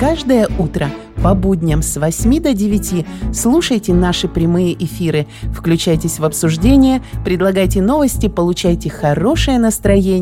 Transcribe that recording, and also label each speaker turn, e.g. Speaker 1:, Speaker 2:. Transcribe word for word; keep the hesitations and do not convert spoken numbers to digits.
Speaker 1: каждое утро по будням с восьми до девяти слушайте наши прямые эфиры, включайтесь в обсуждение, предлагайте новости, получайте хорошее настроение.